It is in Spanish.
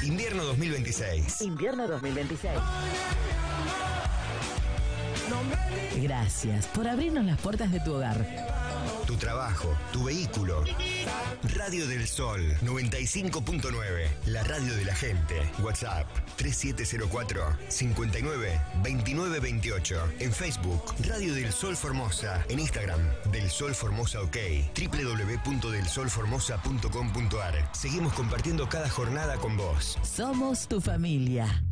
Invierno 2026. Invierno 2026. Gracias por abrirnos las puertas de tu hogar. Tu trabajo, tu vehículo. Radio del Sol 95.9. La radio de la gente. WhatsApp 3704 59 29 28. En Facebook, Radio del Sol Formosa. En Instagram, Del Sol Formosa OK. www.delsolformosa.com.ar. Seguimos compartiendo cada jornada con vos. Somos tu familia.